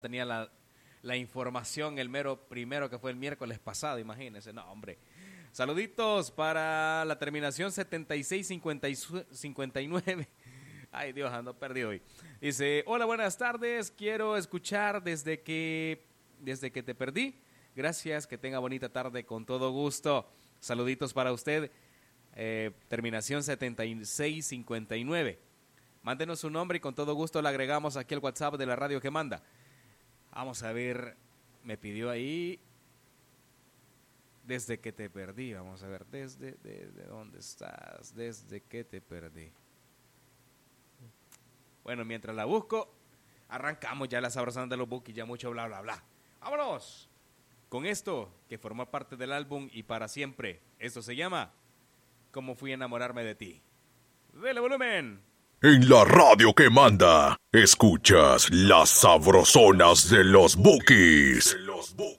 tenía la información el mero primero que fue el miércoles pasado, imagínense. No, hombre. Saluditos para la terminación 7659. Ay, Dios, ando perdido hoy. Dice, hola, buenas tardes. Quiero escuchar desde que te perdí. Gracias, que tenga bonita tarde con todo gusto. Saluditos para usted. Terminación 7659. Mándenos su nombre y con todo gusto le agregamos aquí al WhatsApp de la radio que manda. Vamos a ver, me pidió ahí desde que te perdí. Vamos a ver, desde dónde estás, desde que te perdí. Bueno, mientras la busco, arrancamos ya la sabrosana de los Bukis, ya mucho bla bla bla. ¡Vámonos! Con esto que forma parte del álbum y para siempre. Esto se llama ¿Cómo fui a enamorarme de ti? ¡Dele volumen! En la radio que manda, escuchas las sabrosonas de los Bukis.